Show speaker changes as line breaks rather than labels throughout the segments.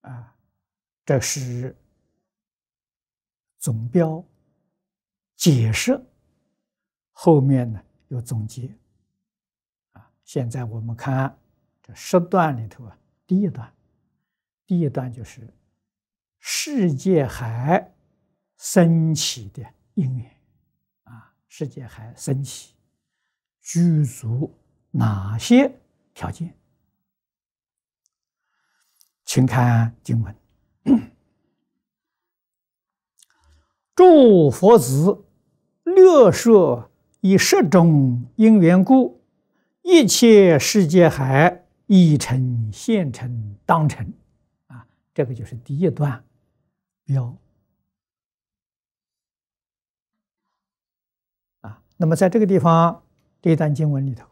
啊，这是总标解释，后面呢有总结啊。现在我们看这10段里头啊，第一段就是世界海升起的因缘啊，世界海升起具足哪些条件？请看经文。诸佛子略说以10种因缘故，一切世界海已成、现成、当成啊，这个就是第一段标啊。那么在这个地方，这一段经文里头，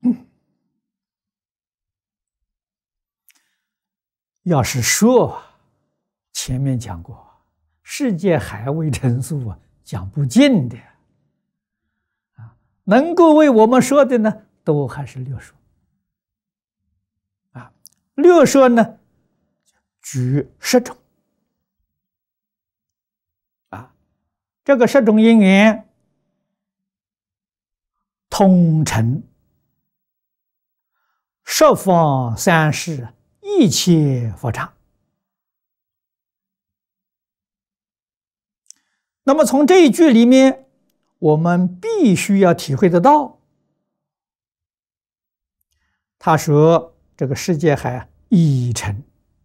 要是说前面讲过，世界海未成数啊，讲不尽的啊，能够为我们说的呢，都还是略说啊。略说呢，举10种啊，这个10种因缘，通成十方三世一切佛刹。那么从这一句里面，我们必须要体会得到，他说这个世界海已成，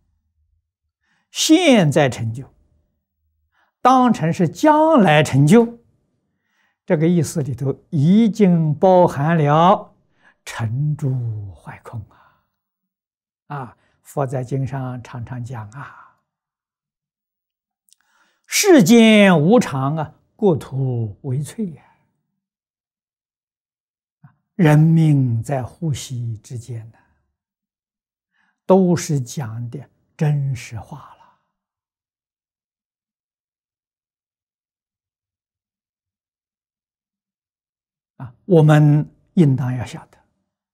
现在成就，当成是将来成就，这个意思里头已经包含了沉住坏空啊！佛在经上常常讲啊，世间无常啊，国土为脆呀，人命在呼吸之间呢，都是讲的真实话了啊！我们应当要晓得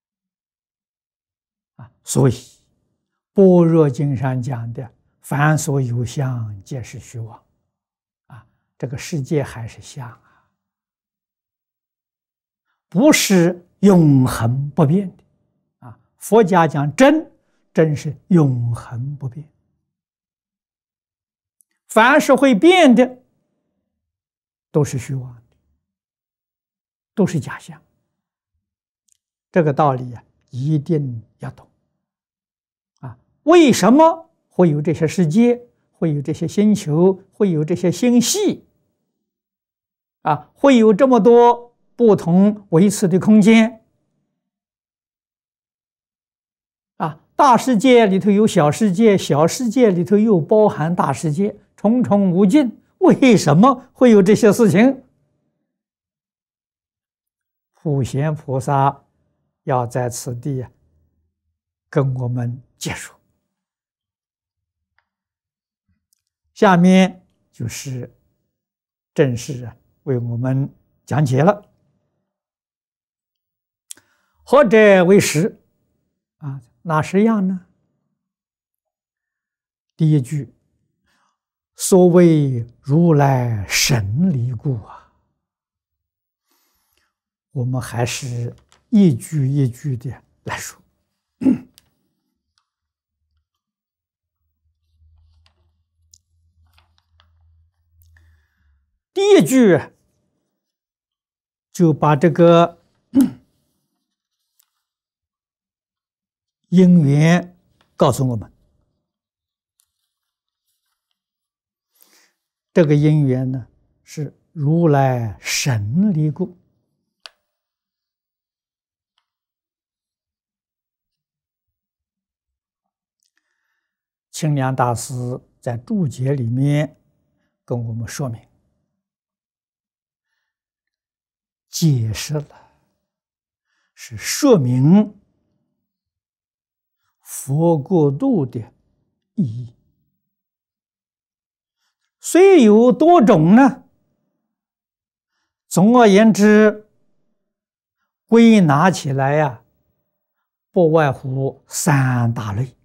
啊，所以般若经上讲的凡所有相，皆是虚妄啊，这个世界还是相啊，不是永恒不变的啊。佛家讲真是永恒不变，凡是会变的都是虚妄的，都是假象。这个道理啊，一定要懂啊！为什么会有这些世界，会有这些星球，会有这些星系啊，会有这么多不同维次的空间啊？大世界里头有小世界，小世界里头又包含大世界，重重无尽。为什么会有这些事情？普贤菩萨要在此地跟我们解说。下面就是正式为我们讲解了。何者为实啊？哪10样呢？第一句，所谓如来神力故啊，我们还是一句一句的来说。第一句就把这个因缘告诉我们，这个因缘呢是如来神力故。清凉大师在注解里面跟我们说明，解释了，是说明佛国度的意义。虽有多种呢，总而言之，归纳起来呀，不外乎3大类。